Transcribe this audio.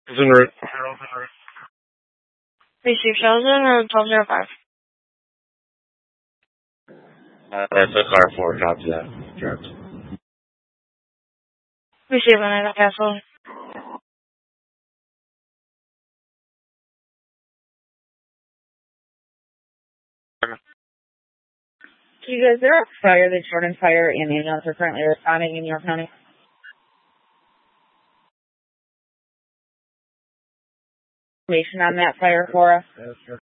Is en route. Receive shells in or 1205. That's a car 4, copy that. Correct. Receive Oneida Castle. You guys, there are fire that's Jordan Fire and ambulance are currently responding in York County. Information on that fire for us?